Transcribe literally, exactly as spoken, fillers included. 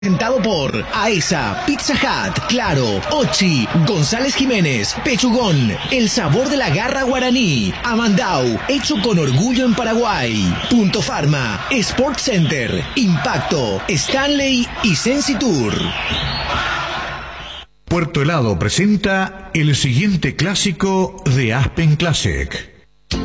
Presentado por Aesa, Pizza Hut, Claro, Ochi, González Jiménez, Pechugón, El Sabor de la Garra Guaraní, Amandau, hecho con orgullo en Paraguay, Punto Pharma, Sport Center, Impacto, Stanley y Sensitour. Puerto Helado presenta el siguiente clásico de Aspen Classic.